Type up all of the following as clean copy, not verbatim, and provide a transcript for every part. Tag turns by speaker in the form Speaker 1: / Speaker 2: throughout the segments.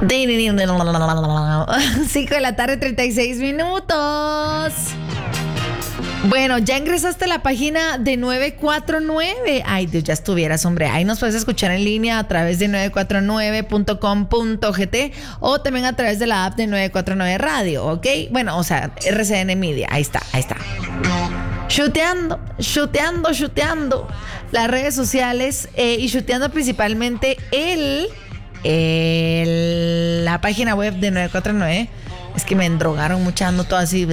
Speaker 1: 5 de la tarde, 36 minutos. Bueno, ya ingresaste a la página de 949. Ay, Dios, ya estuvieras, hombre. Ahí nos puedes escuchar en línea a través de 949.com.gt o también a través de la app de 949 Radio, ¿ok? Bueno, o sea, RCN Media. Ahí está. Chuteando las redes sociales y chuteando principalmente la página web de 949. Es que me endrogaron mucho, ando todo así.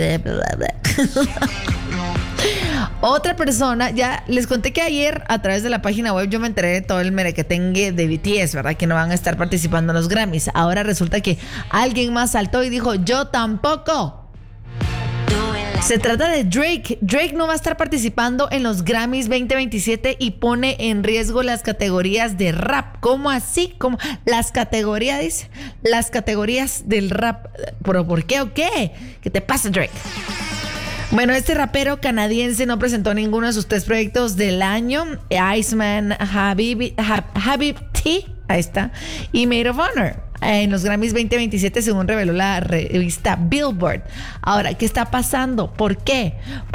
Speaker 1: Otra persona, ya les conté que ayer a través de la página web yo me enteré de todo el merequetengue de BTS, ¿verdad? Que no van a estar participando en los Grammys. Ahora resulta que alguien más saltó y dijo, yo tampoco. Se trata de Drake. Drake no va a estar participando en los Grammys 2027 y pone en riesgo las categorías de rap. ¿Cómo así? ¿Cómo? Las categorías del rap. ¿Pero por qué o qué? ¿Qué te pasa, Drake? Bueno, este rapero canadiense no presentó ninguno de sus 3 proyectos del año. Iceman, Habib T, ahí está, y Maid of Honor en los Grammys 2027, según reveló la revista Billboard. Ahora, ¿qué está pasando? ¿Por qué?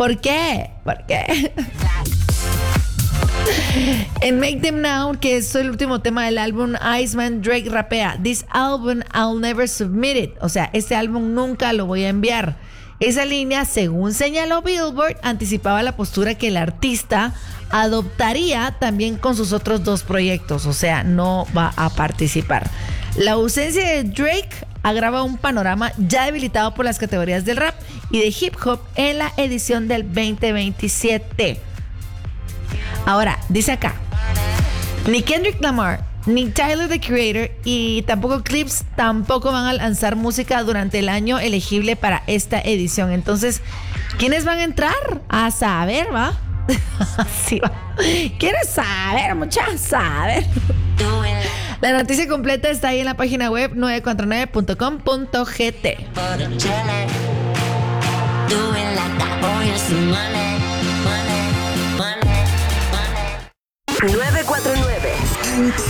Speaker 1: En Make Them Now, que es el último tema del álbum Iceman, Drake rapea, "This album I'll never submit it". O sea, este álbum nunca lo voy a enviar. Esa línea, según señaló Billboard, anticipaba la postura que el artista adoptaría también con sus otros 2 proyectos, o sea, no va a participar. La ausencia de Drake agrava un panorama ya debilitado por las categorías del rap y de hip hop en la edición del 2027. Ahora, dice acá, ni Kendrick Lamar, ni Tyler, the Creator, y tampoco Clips tampoco van a lanzar música durante el año elegible para esta edición. Entonces, ¿quiénes van a entrar? A saber, ¿va? Sí, va. ¿Quieres saber, muchachos? Saber. La noticia completa está ahí en la página web 949.com.gt.
Speaker 2: 949